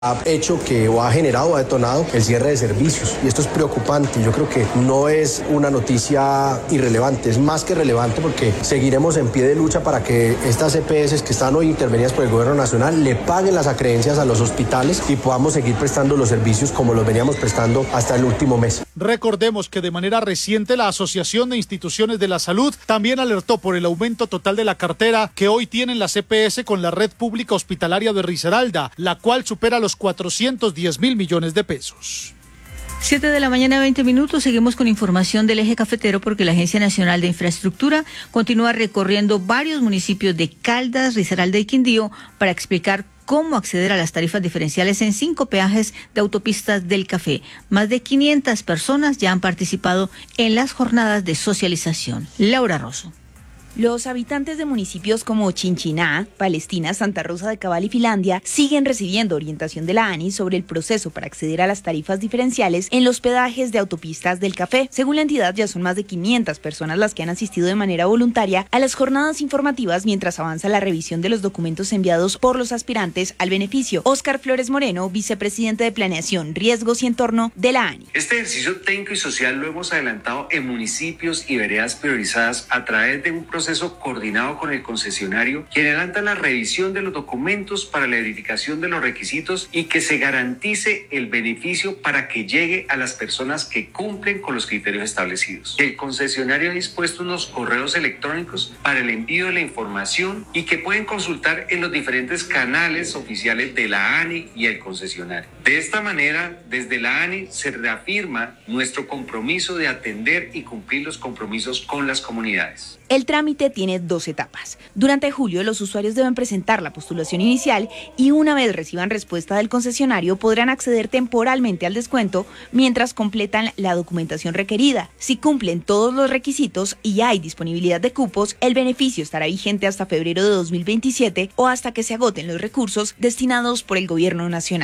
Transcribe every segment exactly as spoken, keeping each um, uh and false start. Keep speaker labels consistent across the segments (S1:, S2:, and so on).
S1: ha hecho que o ha generado o ha detonado el cierre de servicios y esto es preocupante. Yo creo que no es una noticia irrelevante, es más que relevante porque seguiremos en pie de lucha para que estas E P S que están hoy intervenidas por el gobierno nacional le paguen las acreencias a los hospitales y podamos seguir prestando los servicios como los veníamos prestando hasta el último mes.
S2: Recordemos que de manera reciente la Asociación de Instituciones de la Salud también alertó por el aumento total de la cartera que hoy tienen las E P S con la red pública hospitalaria de Risaralda, la cual supera los cuatrocientos diez mil millones de pesos.
S3: Siete de la mañana, veinte minutos. Seguimos con información del eje cafetero porque la Agencia Nacional de Infraestructura continúa recorriendo varios municipios de Caldas, Risaralda y Quindío para explicar cómo acceder a las tarifas diferenciales en cinco peajes de autopistas del café. Más de quinientas personas ya han participado en las jornadas de socialización. Laura Rosso.
S4: Los habitantes de municipios como Chinchiná, Palestina, Santa Rosa de Cabal y Finlandia siguen recibiendo orientación de la A N I sobre el proceso para acceder a las tarifas diferenciales en los peajes de autopistas del café. Según la entidad, ya son más de quinientas personas las que han asistido de manera voluntaria a las jornadas informativas mientras avanza la revisión de los documentos enviados por los aspirantes al beneficio. Óscar Flores Moreno, vicepresidente de Planeación, Riesgos y Entorno de la A N I.
S5: Este ejercicio técnico y social lo hemos adelantado en municipios y veredas priorizadas a través de un proceso proceso coordinado con el concesionario, quien adelanta la revisión de los documentos para la verificación de los requisitos y que se garantice el beneficio para que llegue a las personas que cumplen con los criterios establecidos. El concesionario ha dispuesto unos correos electrónicos para el envío de la información y que pueden consultar en los diferentes canales oficiales de la A N I y el concesionario. De esta manera, desde la A N I se reafirma nuestro compromiso de atender y cumplir los compromisos con las comunidades.
S4: El trámite tiene dos etapas. Durante julio, los usuarios deben presentar la postulación inicial y una vez reciban respuesta del concesionario podrán acceder temporalmente al descuento mientras completan la documentación requerida. Si cumplen todos los requisitos y hay disponibilidad de cupos, el beneficio estará vigente hasta febrero de dos mil veintisiete o hasta que se agoten los recursos destinados por el gobierno nacional.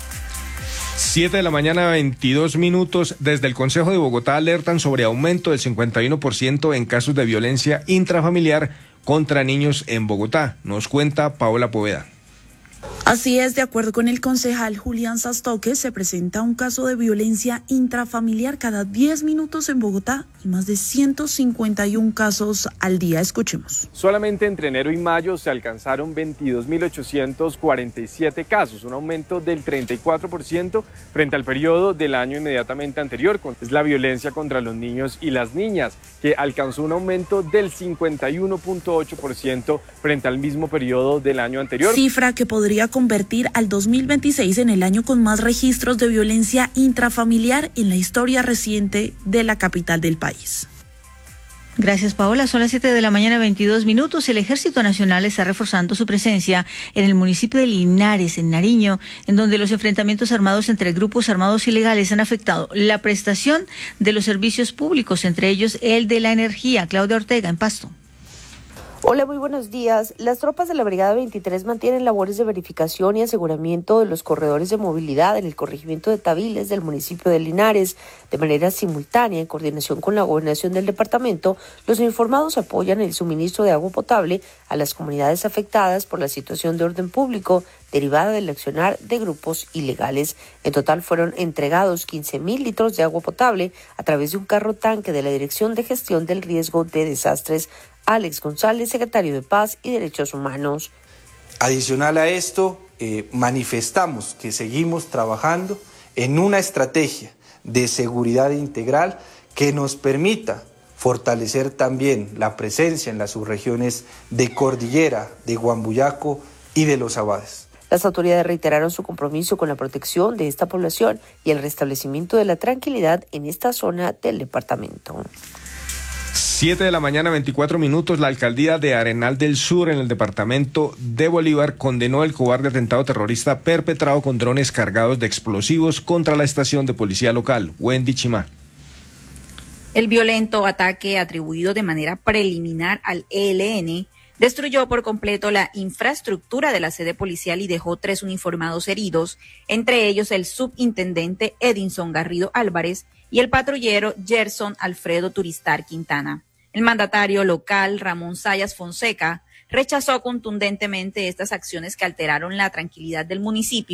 S6: siete de la mañana, veintidós minutos. Desde el Consejo de Bogotá alertan sobre aumento del cincuenta y uno por ciento en casos de violencia intrafamiliar contra niños en Bogotá. Nos cuenta Paola Poveda.
S7: Así es, de acuerdo con el concejal Julián Sastoque, se presenta un caso de violencia intrafamiliar cada diez minutos en Bogotá y más de ciento cincuenta y uno casos al día. Escuchemos.
S8: Solamente entre enero y mayo se alcanzaron veintidós mil ochocientos cuarenta y siete casos, un aumento del treinta y cuatro por ciento frente al periodo del año inmediatamente anterior. Es la violencia contra los niños y las niñas, que alcanzó un aumento del cincuenta y uno punto ocho por ciento frente al mismo periodo del año anterior.
S7: Cifra que podría convertir al dos mil veintiséis en el año con más registros de violencia intrafamiliar en la historia reciente de la capital del país.
S3: Gracias, Paola. Son las siete de la mañana, veintidós minutos. El Ejército Nacional está reforzando su presencia en el municipio de Linares, en Nariño, en donde los enfrentamientos armados entre grupos armados ilegales han afectado la prestación de los servicios públicos, entre ellos el de la energía. Claudia Ortega, en Pasto.
S9: Hola, muy buenos días. Las tropas de la Brigada veintitrés mantienen labores de verificación y aseguramiento de los corredores de movilidad en el corregimiento de Tabiles del municipio de Linares. De manera simultánea, en coordinación con la gobernación del departamento, los uniformados apoyan el suministro de agua potable a las comunidades afectadas por la situación de orden público derivada del accionar de grupos ilegales. En total fueron entregados quince mil litros de agua potable a través de un carro tanque de la Dirección de Gestión del Riesgo de Desastres. Alex González, secretario de Paz y Derechos Humanos.
S10: Adicional a esto, eh, manifestamos que seguimos trabajando en una estrategia de seguridad integral que nos permita fortalecer también la presencia en las subregiones de Cordillera, de Huambuyaco y de los Abades.
S9: Las autoridades reiteraron su compromiso con la protección de esta población y el restablecimiento de la tranquilidad en esta zona del departamento.
S6: siete de la mañana, veinticuatro minutos. La alcaldía de Arenal del Sur, en el departamento de Bolívar, condenó el cobarde atentado terrorista perpetrado con drones cargados de explosivos contra la estación de policía local. Wendy Chimá.
S11: El violento ataque atribuido de manera preliminar al E L N destruyó por completo la infraestructura de la sede policial y dejó tres uniformados heridos, entre ellos el subintendente Edinson Garrido Álvarez y el patrullero Gerson Alfredo Turistar Quintana. El mandatario local, Ramón Sayas Fonseca, rechazó contundentemente estas acciones que alteraron la tranquilidad del municipio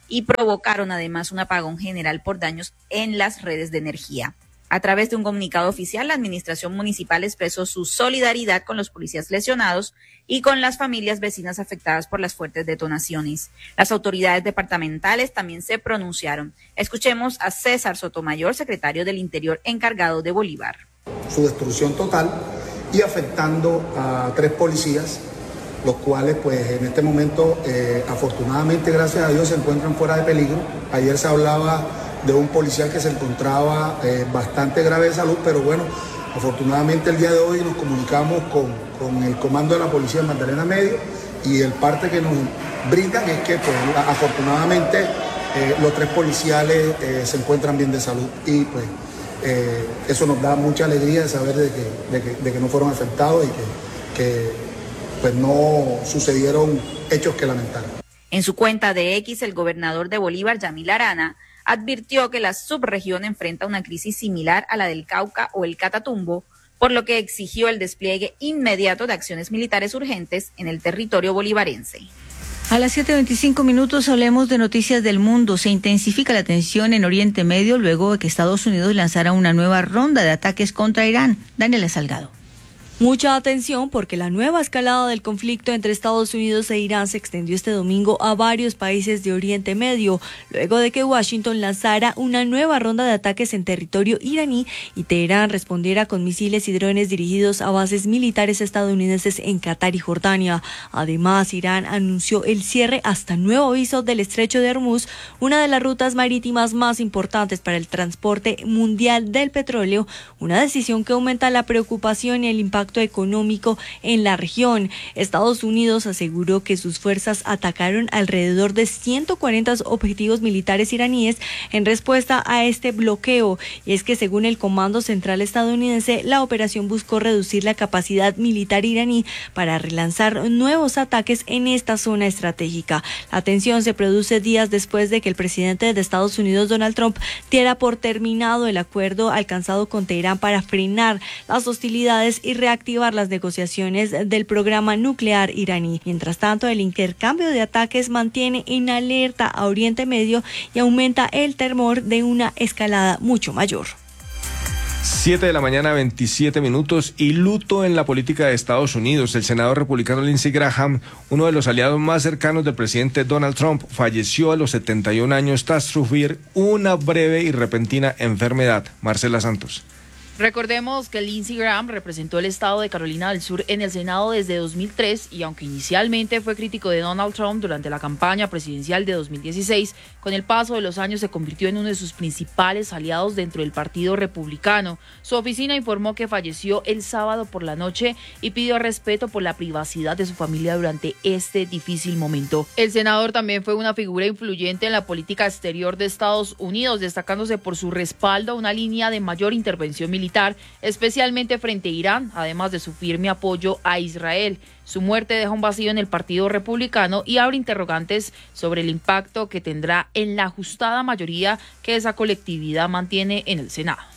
S11: y provocaron además un apagón general por daños en las redes de energía. A través de un comunicado oficial, la administración municipal expresó su solidaridad con los policías lesionados y con las familias vecinas afectadas por las fuertes detonaciones. Las autoridades departamentales también se pronunciaron. Escuchemos a César Sotomayor, secretario del Interior encargado de Bolívar.
S12: Su destrucción total y afectando a tres policías, los cuales pues en este momento eh, afortunadamente, gracias a Dios, se encuentran fuera de peligro. Ayer se hablaba de un policial que se encontraba eh, bastante grave de salud, pero bueno, afortunadamente el día de hoy nos comunicamos con, con el comando de la policía de Magdalena Medio y el parte que nos brindan es que pues afortunadamente eh, los tres policiales eh, se encuentran bien de salud y pues eh, eso nos da mucha alegría de saber de que, de que, de que no fueron afectados y que, que pues no sucedieron hechos que lamentar.
S11: En su cuenta de X, el gobernador de Bolívar, Yamil Arana, advirtió que la subregión enfrenta una crisis similar a la del Cauca o el Catatumbo, por lo que exigió el despliegue inmediato de acciones militares urgentes en el territorio bolivarense.
S3: A las siete veinticinco minutos hablemos de noticias del mundo. Se intensifica la tensión en Oriente Medio luego de que Estados Unidos lanzara una nueva ronda de ataques contra Irán. Daniela Salgado.
S13: Mucha atención porque la nueva escalada del conflicto entre Estados Unidos e Irán se extendió este domingo a varios países de Oriente Medio, luego de que Washington lanzara una nueva ronda de ataques en territorio iraní y Teherán respondiera con misiles y drones dirigidos a bases militares estadounidenses en Qatar y Jordania. Además, Irán anunció el cierre hasta nuevo aviso del Estrecho de Hormuz, una de las rutas marítimas más importantes para el transporte mundial del petróleo, una decisión que aumenta la preocupación y el impacto económico en la región. Estados Unidos aseguró que sus fuerzas atacaron alrededor de ciento cuarenta objetivos militares iraníes en respuesta a este bloqueo, y es que según el Comando Central estadounidense, la operación buscó reducir la capacidad militar iraní para relanzar nuevos ataques en esta zona estratégica. La tensión se produce días después de que el presidente de Estados Unidos, Donald Trump, diera por terminado el acuerdo alcanzado con Teherán para frenar las hostilidades y reactivar activar las negociaciones del programa nuclear iraní. Mientras tanto, el intercambio de ataques mantiene en alerta a Oriente Medio y aumenta el temor de una escalada mucho mayor.
S6: siete de la mañana, veintisiete minutos, y luto en la política de Estados Unidos. El senador republicano Lindsey Graham, uno de los aliados más cercanos del presidente Donald Trump, falleció a los setenta y un años tras sufrir una breve y repentina enfermedad. Marcela Santos.
S14: Recordemos que Lindsey Graham representó el estado de Carolina del Sur en el Senado desde dos mil tres y aunque inicialmente fue crítico de Donald Trump durante la campaña presidencial de dos mil dieciséis, con el paso de los años se convirtió en uno de sus principales aliados dentro del Partido Republicano. Su oficina informó que falleció el sábado por la noche y pidió respeto por la privacidad de su familia durante este difícil momento. El senador también fue una figura influyente en la política exterior de Estados Unidos, destacándose por su respaldo a una línea de mayor intervención militar, especialmente frente a Irán, además de su firme apoyo a Israel. Su muerte deja un vacío en el Partido Republicano y abre interrogantes sobre el impacto que tendrá en la ajustada mayoría que esa colectividad mantiene en el Senado.